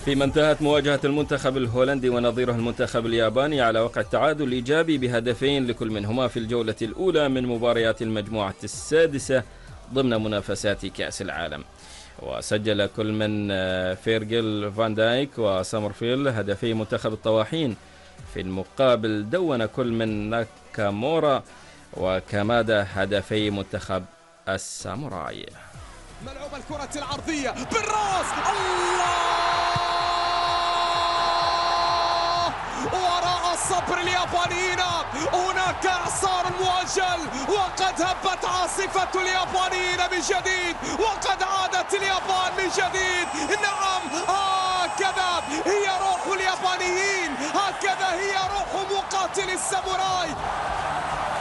فيما انتهت مواجهة المنتخب الهولندي ونظيره المنتخب الياباني على وقع التعادل الإيجابي بهدفين لكل منهما في الجولة الأولى من مباريات المجموعة السادسة ضمن منافسات كأس العالم. وسجل كل من فيرجل فان دايك وسامرفيل هدفي منتخب الطواحين. في المقابل دون كل من ناكامورا وكامادا هدفي منتخب الساموراي. ملعوب الكرة العرضية بالراس، الله! وراء الصبر اليابانيين هناك إعصار مؤجل، وقد هبت عاصفة اليابانيين من جديد، وقد عادت اليابان من جديد. نعم، هكذا هي روح اليابانيين، هكذا هي روح مقاتل الساموراي.